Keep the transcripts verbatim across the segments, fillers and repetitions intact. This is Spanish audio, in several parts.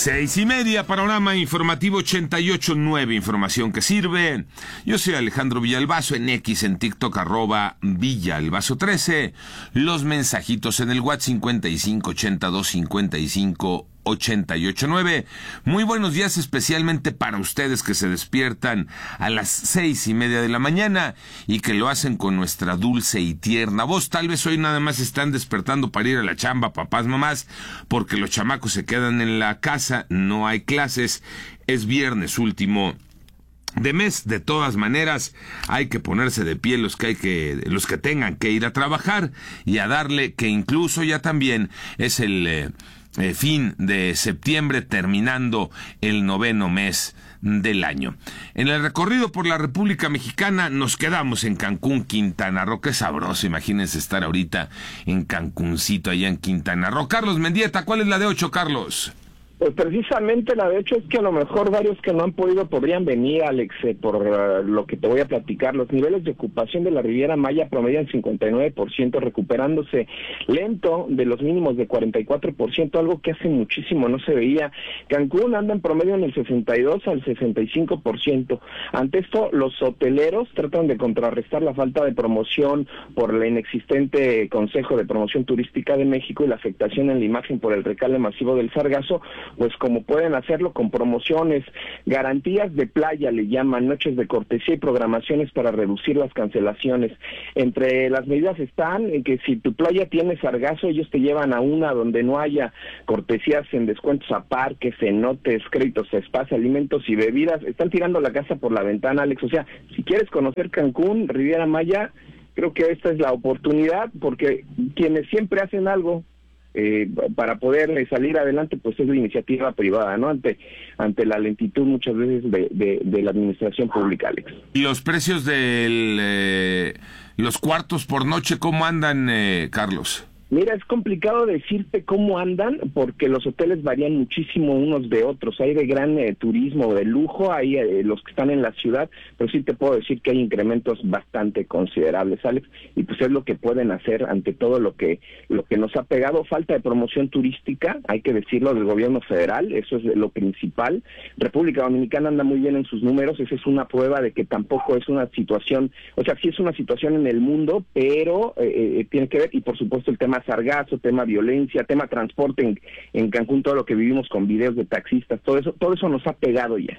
Seis y media, panorama informativo ochenta y ocho punto nueve, información que sirve. Yo soy Alejandro Villalbazo, en X, en TikTok, arroba Villalbazo trece. Los mensajitos en el WhatsApp cincuenta y cinco ochenta y dos cincuenta y cinco ochenta y ocho nueve. Muy buenos días, especialmente para ustedes que se despiertan a las seis y media de la mañana y que lo hacen con nuestra dulce y tierna voz. Tal vez hoy nada más están despertando para ir a la chamba, papás, mamás, porque los chamacos se quedan en la casa, no hay clases, es viernes último de mes. De todas maneras, hay que ponerse de pie los que hay que, los que tengan que ir a trabajar y a darle, que incluso ya también es el eh, Eh, fin de septiembre, terminando el noveno mes del año. En el recorrido por la República Mexicana nos quedamos en Cancún, Quintana Roo. Qué sabroso, imagínense estar ahorita en Cancuncito, allá en Quintana Roo. Carlos Mendieta, ¿cuál es la de ocho, Carlos? Pues precisamente la de hecho es que a lo mejor varios que no han podido podrían venir, Alex, eh, por uh, lo que te voy a platicar. Los niveles de ocupación de la Riviera Maya promedian cincuenta y nueve por ciento, recuperándose lento de los mínimos de cuarenta y cuatro por ciento, algo que hace muchísimo no se veía. Cancún anda en promedio en el sesenta y dos al sesenta y cinco por ciento. Ante esto, los hoteleros tratan de contrarrestar la falta de promoción por el inexistente Consejo de Promoción Turística de México y la afectación en la imagen por el recale masivo del sargazo, pues como pueden hacerlo con promociones, garantías de playa le llaman, noches de cortesía y programaciones para reducir las cancelaciones. Entre las medidas están en que si tu playa tiene sargazo, ellos te llevan a una donde no haya cortesías en descuentos a parques, cenotes, créditos a spas, alimentos y bebidas. Están tirando la casa por la ventana, Alex. O sea, si quieres conocer Cancún, Riviera Maya, creo que esta es la oportunidad, porque quienes siempre hacen algo Eh, para poder eh, salir adelante, pues es la iniciativa privada, ¿no? Ante ante la lentitud muchas veces de, de, de la administración pública, Alex. ¿Y los precios de eh, los cuartos por noche cómo andan, eh, Carlos? Mira, es complicado decirte cómo andan porque los hoteles varían muchísimo unos de otros. Hay de gran eh, turismo, de lujo, hay eh, los que están en la ciudad, pero sí te puedo decir que hay incrementos bastante considerables, Alex, y pues es lo que pueden hacer ante todo lo que lo que nos ha pegado. Falta de promoción turística, hay que decirlo, del gobierno federal, eso es lo principal. República Dominicana anda muy bien en sus números, esa es una prueba de que tampoco es una situación, o sea, sí es una situación en el mundo, pero eh, eh, tiene que ver, y por supuesto el tema sargazo, tema violencia, tema transporte en, en Cancún, todo lo que vivimos con videos de taxistas, todo eso, todo eso nos ha pegado ya.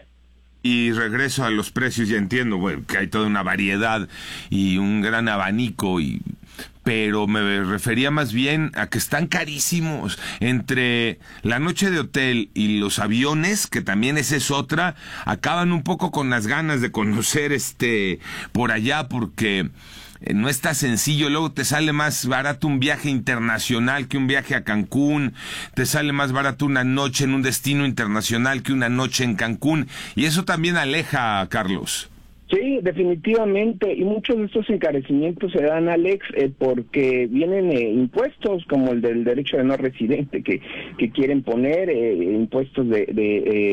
Y regreso a los precios, ya entiendo, bueno, que hay toda una variedad y un gran abanico, y pero me refería más bien a que están carísimos. Entre la noche de hotel y los aviones, que también esa es otra, acaban un poco con las ganas de conocer este por allá, porque no está sencillo. Luego te sale más barato un viaje internacional que un viaje a Cancún, te sale más barato una noche en un destino internacional que una noche en Cancún, y eso también aleja, Carlos. Sí, definitivamente, y muchos de estos encarecimientos se dan, Alex, eh, porque vienen eh, impuestos como el del derecho de no residente que que quieren poner, eh, impuestos de de,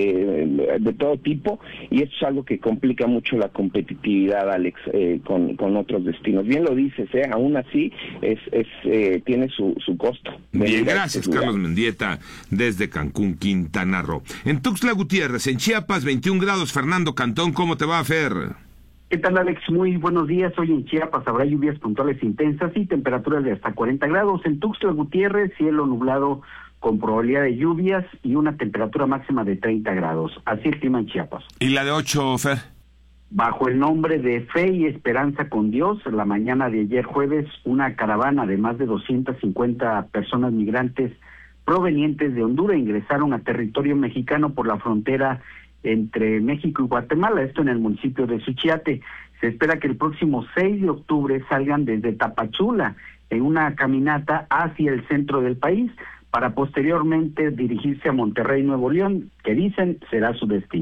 eh, de todo tipo, y eso es algo que complica mucho la competitividad, Alex, eh, con con otros destinos. Bien lo dices, eh, aún así es es eh, tiene su su costo. Bien, gracias, Carlos Mendieta, desde Cancún, Quintana Roo. En Tuxtla Gutiérrez, en Chiapas, veintiún grados. Fernando Cantón, ¿cómo te va, Fer? ¿Qué tal, Alex? Muy buenos días. Hoy en Chiapas habrá lluvias puntuales intensas y temperaturas de hasta cuarenta grados. En Tuxtla Gutiérrez, cielo nublado con probabilidad de lluvias y una temperatura máxima de treinta grados. Así el clima en Chiapas. ¿Y la de ocho, Fer? Bajo el nombre de Fe y Esperanza con Dios, la mañana de ayer jueves, una caravana de más de doscientas cincuenta personas migrantes provenientes de Honduras ingresaron a territorio mexicano por la frontera entre México y Guatemala, esto en el municipio de Suchiate. Se espera que el próximo seis de octubre salgan desde Tapachula en una caminata hacia el centro del país para posteriormente dirigirse a Monterrey, Nuevo León, que dicen será su destino.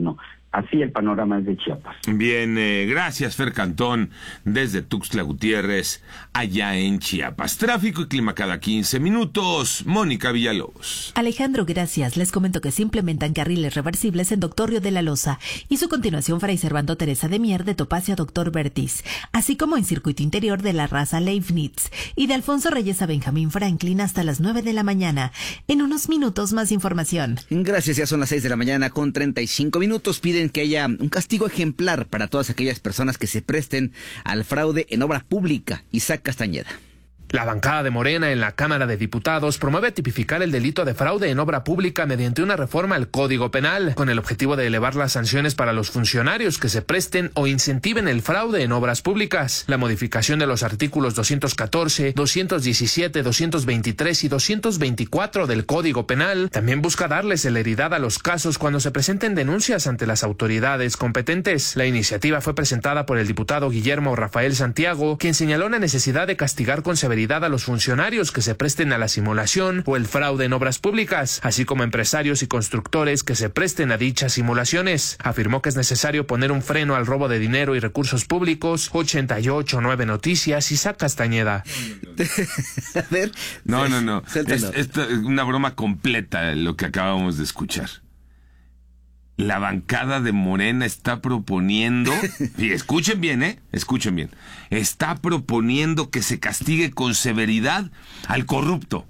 Así el panorama es de Chiapas. Bien, eh, gracias Fer Cantón, desde Tuxtla Gutiérrez, allá en Chiapas. Tráfico y clima cada quince minutos. Mónica Villalobos. Alejandro, gracias. Les comento que se implementan carriles reversibles en Doctor Río de la Loza y su continuación Fray Servando Teresa de Mier de Topacio a Doctor Bertis, así como en circuito interior de la raza Leibniz y de Alfonso Reyes a Benjamín Franklin hasta las nueve de la mañana. En unos minutos más información. Gracias, ya son las seis de la mañana con treinta y cinco minutos. Piden que haya un castigo ejemplar para todas aquellas personas que se presten al fraude en obra pública. Isaac Castañeda. La bancada de Morena en la Cámara de Diputados promueve tipificar el delito de fraude en obra pública mediante una reforma al Código Penal, con el objetivo de elevar las sanciones para los funcionarios que se presten o incentiven el fraude en obras públicas. La modificación de los artículos doscientos catorce, doscientos diecisiete, doscientos veintitrés y doscientos veinticuatro del Código Penal también busca darle celeridad a los casos cuando se presenten denuncias ante las autoridades competentes. La iniciativa fue presentada por el diputado Guillermo Rafael Santiago, quien señaló la necesidad de castigar con severidad a los funcionarios que se presten a la simulación o el fraude en obras públicas, así como empresarios y constructores que se presten a dichas simulaciones. Afirmó que es necesario poner un freno al robo de dinero y recursos públicos. ochenta y ocho punto nueve Noticias, Isaac Castañeda. A ver. No, no, no. Es, es una broma completa lo que acabamos de escuchar. La bancada de Morena está proponiendo, y escuchen bien, ¿eh? Escuchen bien, está proponiendo que se castigue con severidad al corrupto.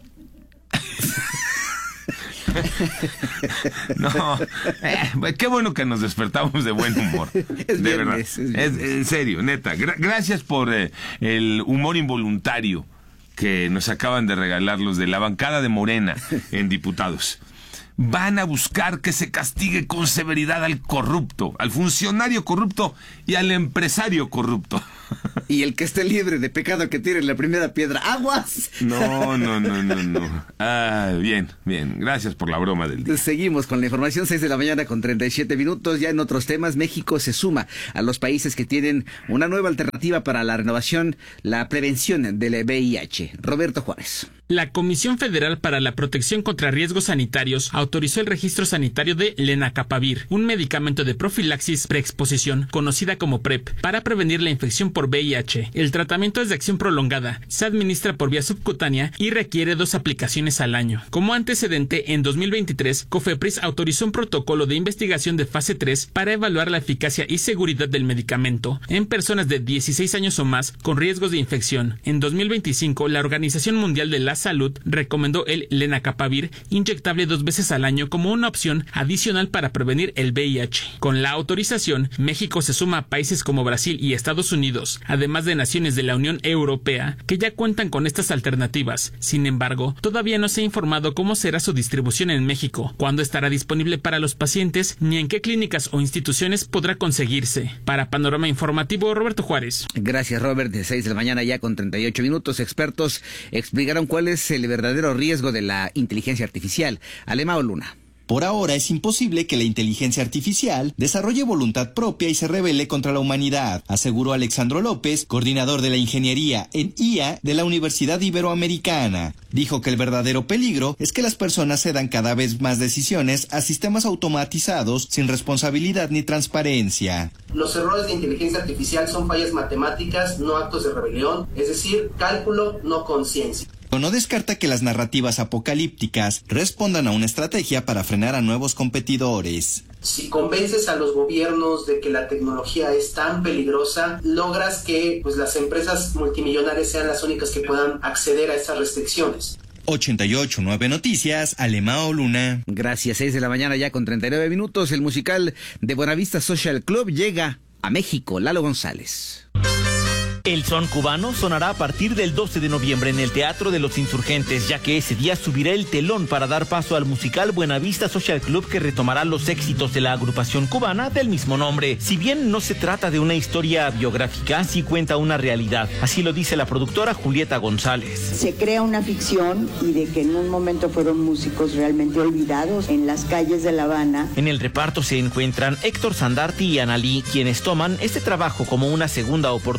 No, eh, qué bueno que nos despertamos de buen humor. Es de viernes, verdad, es es, en serio, neta. Gra- gracias por eh, el humor involuntario que nos acaban de regalar los de la bancada de Morena en diputados. Van a buscar que se castigue con severidad al corrupto, al funcionario corrupto y al empresario corrupto. Y el que esté libre de pecado que tire la primera piedra. ¡Aguas! No, no, no, no, no. Ah, bien, bien. Gracias por la broma del día. Seguimos con la información, seis de la mañana con treinta y siete minutos. Ya en otros temas, México se suma a los países que tienen una nueva alternativa para la renovación, la prevención del V I H. Roberto Juárez. La Comisión Federal para la Protección contra Riesgos Sanitarios autorizó el registro sanitario de lenacapavir, un medicamento de profilaxis preexposición, conocida como PrEP, para prevenir la infección por V I H. El tratamiento es de acción prolongada, se administra por vía subcutánea y requiere dos aplicaciones al año. Como antecedente, en dos mil veintitrés, COFEPRIS autorizó un protocolo de investigación de fase tres para evaluar la eficacia y seguridad del medicamento en personas de dieciséis años o más con riesgos de infección. En dos mil veinticinco, la Organización Mundial de la Salud recomendó el lenacapavir inyectable dos veces al año como una opción adicional para prevenir el V I H. Con la autorización, México se suma a países como Brasil y Estados Unidos, además de naciones de la Unión Europea, que ya cuentan con estas alternativas. Sin embargo, todavía no se ha informado cómo será su distribución en México, cuándo estará disponible para los pacientes, ni en qué clínicas o instituciones podrá conseguirse. Para Panorama Informativo, Roberto Juárez. Gracias, Robert. De seis de la mañana ya con treinta y ocho minutos, expertos explicaron cuál es el verdadero riesgo de la inteligencia artificial. Alemao Luna. Por ahora es imposible que la inteligencia artificial desarrolle voluntad propia y se rebele contra la humanidad, aseguró Alexandro López, coordinador de la ingeniería en I A de la Universidad Iberoamericana. Dijo que el verdadero peligro es que las personas cedan cada vez más decisiones a sistemas automatizados sin responsabilidad ni transparencia. Los errores de inteligencia artificial son fallas matemáticas, no actos de rebelión, es decir, cálculo, no conciencia. No descarta que las narrativas apocalípticas respondan a una estrategia para frenar a nuevos competidores. Si convences a los gobiernos de que la tecnología es tan peligrosa, logras que pues, las empresas multimillonarias sean las únicas que puedan acceder a esas restricciones. ochenta y ocho punto nueve Noticias, Alemao Luna. Gracias, seis de la mañana ya con treinta y nueve minutos. El musical de Buenavista Social Club llega a México. Lalo González. El son cubano sonará a partir del doce de noviembre en el Teatro de los Insurgentes, ya que ese día subirá el telón para dar paso al musical Buenavista Social Club, que retomará los éxitos de la agrupación cubana del mismo nombre. Si bien no se trata de una historia biográfica, sí cuenta una realidad. Así lo dice la productora Julieta González. Se crea una ficción y de que en un momento fueron músicos realmente olvidados en las calles de La Habana. En el reparto se encuentran Héctor Sandarti y Analí, quienes toman este trabajo como una segunda oportunidad.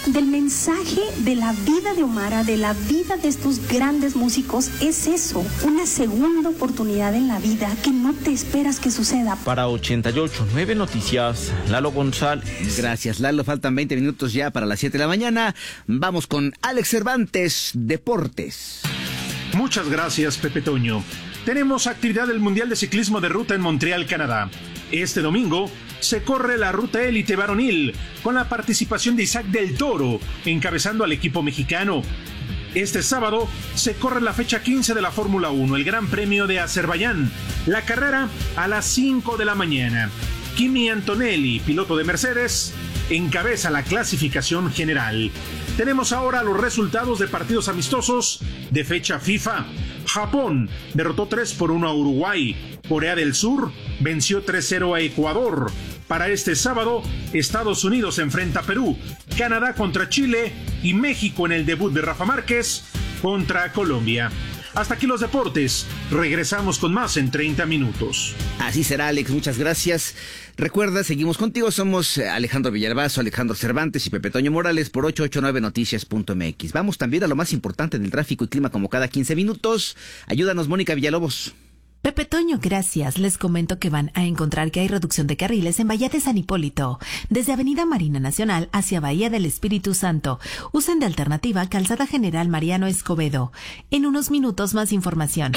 del mensaje de la vida de Omara, de la vida de estos grandes músicos, es eso, una segunda oportunidad en la vida que no te esperas que suceda. Para ochenta y ocho punto nueve Noticias, Lalo González. Gracias, Lalo. Faltan veinte minutos ya para las siete de la mañana. Vamos con Alex Cervantes, Deportes. Muchas gracias, Pepe Toño. Tenemos actividad del Mundial de Ciclismo de Ruta en Montreal, Canadá. Este domingo se corre la ruta élite varonil con la participación de Isaac del Toro encabezando al equipo mexicano. Este sábado se corre la fecha quince de la Fórmula uno, el Gran Premio de Azerbaiyán. La carrera a las cinco de la mañana. Kimi Antonelli, piloto de Mercedes, encabeza la clasificación general. Tenemos ahora los resultados de partidos amistosos de fecha FIFA. Japón derrotó tres por uno a Uruguay. Corea del Sur venció tres cero a Ecuador. Para este sábado, Estados Unidos enfrenta a Perú, Canadá contra Chile y México en el debut de Rafa Márquez contra Colombia. Hasta aquí los deportes. Regresamos con más en treinta minutos. Así será, Alex. Muchas gracias. Recuerda, seguimos contigo. Somos Alejandro Villalbazo, Alejandro Cervantes y Pepe Toño Morales por ocho ocho nueve noticias punto m x. Vamos también a lo más importante del tráfico y clima como cada quince minutos. Ayúdanos, Mónica Villalobos. Pepe Toño, gracias. Les comento que van a encontrar que hay reducción de carriles en Bahía de San Hipólito, desde Avenida Marina Nacional hacia Bahía del Espíritu Santo. Usen de alternativa Calzada General Mariano Escobedo. En unos minutos más información.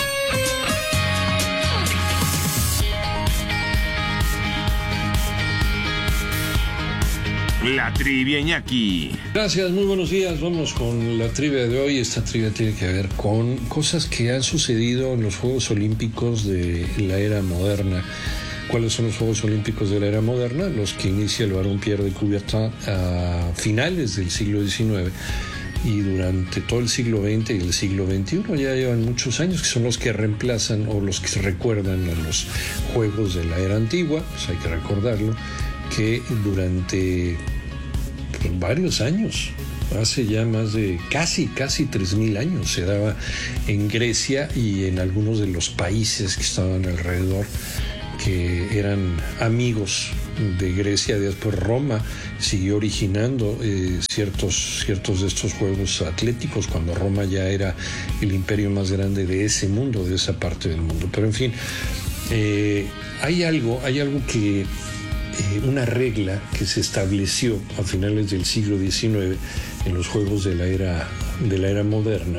La trivia, Iñaki. Gracias, muy buenos días. Vamos con la trivia de hoy. Esta trivia tiene que ver con cosas que han sucedido en los Juegos Olímpicos de la era moderna. ¿Cuáles son los Juegos Olímpicos de la era moderna? Los que inicia el barón Pierre de Coubertin a finales del siglo diecinueve y durante todo el siglo veinte y el siglo veintiuno. Ya llevan muchos años, que son los que reemplazan o los que se recuerdan a los Juegos de la era antigua. Pues hay que recordarlo, que durante pues, varios años, hace ya más de casi, casi tres mil años, se daba en Grecia y en algunos de los países que estaban alrededor, que eran amigos de Grecia. Después Roma siguió originando eh, ciertos, ciertos de estos juegos atléticos, cuando Roma ya era el imperio más grande de ese mundo, de esa parte del mundo. Pero en fin, eh, hay algo, hay algo que Eh, una regla que se estableció a finales del siglo diecinueve en los juegos de la era, de la era moderna,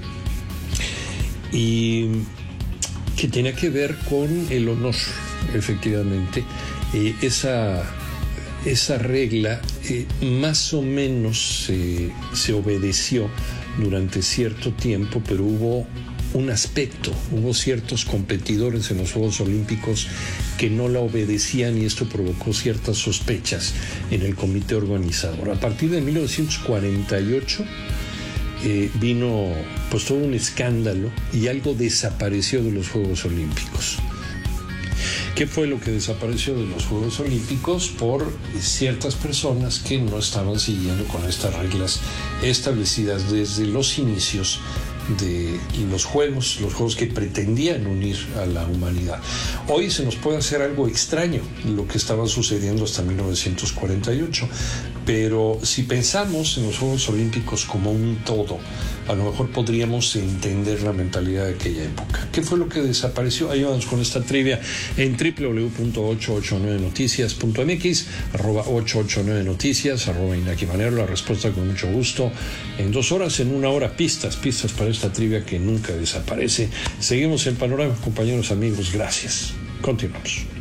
y que tenía que ver con el honor, efectivamente. Eh, esa, esa regla eh, más o menos eh, se obedeció durante cierto tiempo, pero hubo un aspecto, hubo ciertos competidores en los Juegos Olímpicos que no la obedecían y esto provocó ciertas sospechas en el comité organizador. A partir de mil novecientos cuarenta y ocho eh, vino pues todo un escándalo y algo desapareció de los Juegos Olímpicos. ¿Qué fue lo que desapareció de los Juegos Olímpicos? Por ciertas personas que no estaban siguiendo con estas reglas establecidas desde los inicios de los juegos, los juegos que pretendían unir a la humanidad. Hoy se nos puede hacer algo extraño lo que estaba sucediendo hasta mil novecientos cuarenta y ocho, pero si pensamos en los Juegos Olímpicos como un todo, a lo mejor podríamos entender la mentalidad de aquella época. ¿Qué fue lo que desapareció? Ayúdanos con esta trivia en doble u doble u doble u punto ocho ocho nueve noticias punto m x, arroba ocho ocho nueve noticias, arroba Iñaki Manero. La respuesta con mucho gusto en dos horas, en una hora, pistas, pistas para esta trivia que nunca desaparece. Seguimos en Panorama, compañeros, amigos, gracias. Continuamos.